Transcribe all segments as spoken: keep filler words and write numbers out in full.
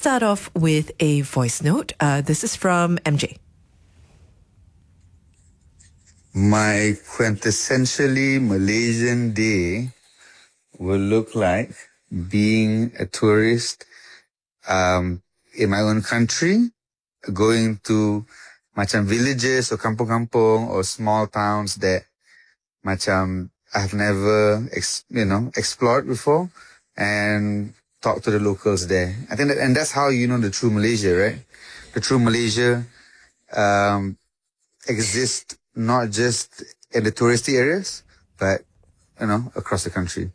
start off with a voice note. Uh, this is from M J. My quintessentially Malaysian day will look like being a tourist um, in my own country, going to macam villages or kampung-kampung or small towns that macam I've never ex- you know explored before, and talk to the locals there. I think that, and that's how you know the true Malaysia, right? The true Malaysia um, exists not just in the touristy areas, but you know across the country.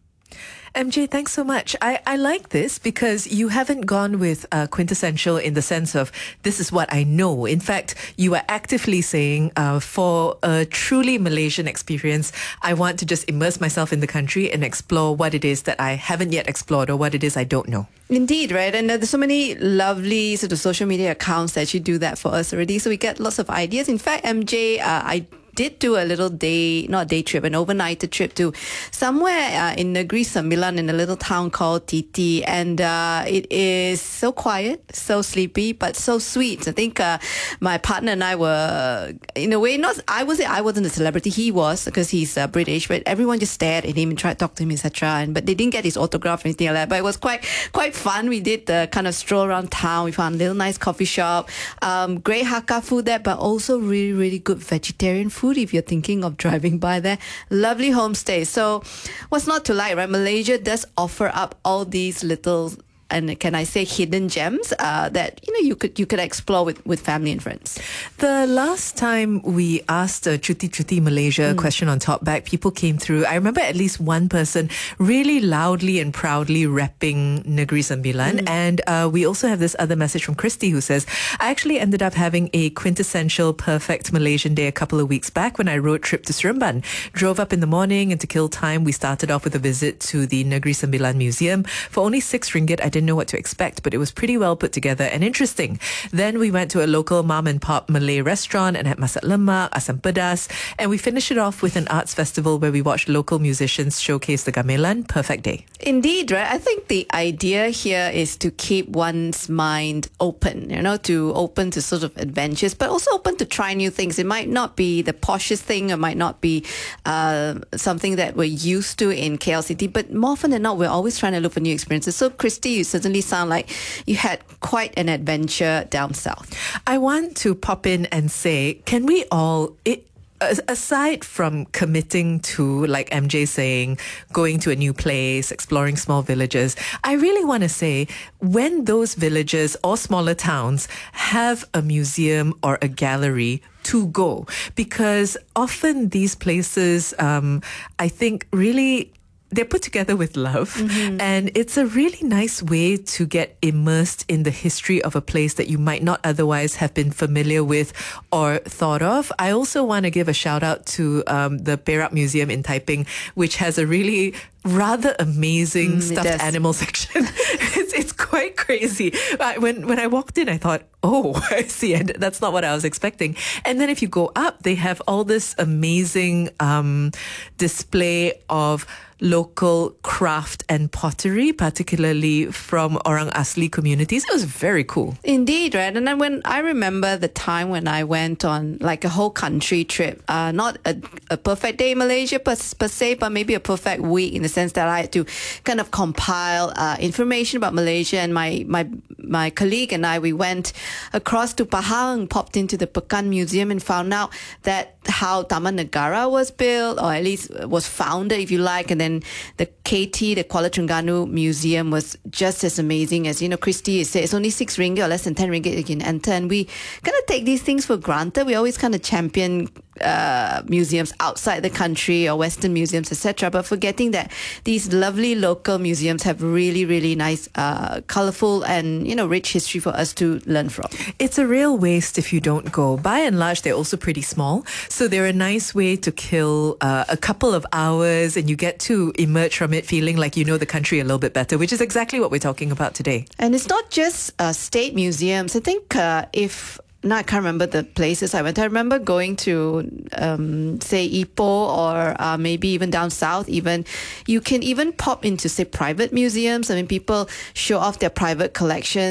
M J, thanks so much. I, I like this because you haven't gone with uh, quintessential in the sense of this is what I know. In fact, you are actively saying uh, for a truly Malaysian experience, I want to just immerse myself in the country and explore what it is that I haven't yet explored or what it is I don't know. Indeed, right? And uh, there's so many lovely sort of social media accounts that actually do that for us already. So we get lots of ideas. In fact, M J, uh, I did do a little day, not day trip, an overnight trip to somewhere uh, in Negeri Sembilan in a little town called Titi. And uh, it is so quiet, so sleepy, but so sweet. I think uh, my partner and I were, in a way, not, I was, I wasn't a celebrity. He was, because he's uh, British, but everyone just stared at him and tried to talk to him, et cetera. And But they didn't get his autograph or anything like that. But it was quite, quite fun. We did the kind of stroll around town. We found a little nice coffee shop, um, great Hakka food there, but also really, really good vegetarian food if you're thinking of driving by there. Lovely homestay. So what's not to like, right? Malaysia does offer up all these little, and can I say hidden gems uh, that you know you could you could explore with, with family and friends. The last time we asked a Cuti Cuti Malaysia mm. question on Talkback, people came through. I remember at least one person really loudly and proudly repping Negeri Sembilan. Mm. And uh, we also have this other message from Christy who says, I actually ended up having a quintessential perfect Malaysian day a couple of weeks back when I road trip to Seremban. Drove up in the morning, and to kill time, we started off with a visit to the Negeri Sembilan Museum. For only six ringgit, I didn't know what to expect, but it was pretty well put together and interesting. Then we went to a local mom and pop Malay restaurant and had masak lemak, asam pedas, and we finished it off with an arts festival where we watched local musicians showcase the gamelan. Perfect day. Indeed, right? I think the idea here is to keep one's mind open, you know, to open to sort of adventures, but also open to try new things. It might not be the poshest thing, it might not be uh, something that we're used to in K L City, but more often than not, we're always trying to look for new experiences. So, Christy, you certainly sound like you had quite an adventure down south. I want to pop in and say, can we all... It, aside from committing to, like M J saying, going to a new place, exploring small villages, I really want to say, when those villages or smaller towns have a museum or a gallery, to go. Because often these places, um, I think, really... they're put together with love, mm-hmm. and it's a really nice way to get immersed in the history of a place that you might not otherwise have been familiar with or thought of. I also want to give a shout out to um, the Perak Museum in Taiping, which has a really rather amazing mm, stuffed animal section. it's, it's quite crazy. When, when I walked in, I thought, oh, I see, and that's not what I was expecting. And then if you go up, they have all this amazing um, display of local craft and pottery, particularly from Orang Asli communities. It was very cool. Indeed, right? And then when I remember the time when I went on like a whole country trip, uh, not a, a perfect day in Malaysia per, per se, but maybe a perfect week in the sense that I had to kind of compile uh, information about Malaysia, and my, my, my colleague and I, we went across to Pahang, popped into the Pekan Museum and found out that how Taman Negara was built, or at least was founded, if you like, and then the K T, the Kuala Terengganu Museum, was just as amazing as, you know, Christy said, it's only six ringgit or less than ten ringgit you can enter. And we kind of take these things for granted. We always kind of champion uh, museums outside the country or Western museums, et cetera. But forgetting that these lovely local museums have really, really nice, uh, colourful and, you know, rich history for us to learn from. It's a real waste if you don't go. By and large, they're also pretty small. So they're a nice way to kill uh, a couple of hours, and you get to emerge from it feeling like you know the country a little bit better, which is exactly what we're talking about today. And it's not just uh, state museums. I think uh, if now I can't remember the places I went. I remember going to, um, say, Ipoh, or uh, maybe even down south even. You can even pop into, say, private museums. I mean, people show off their private collection.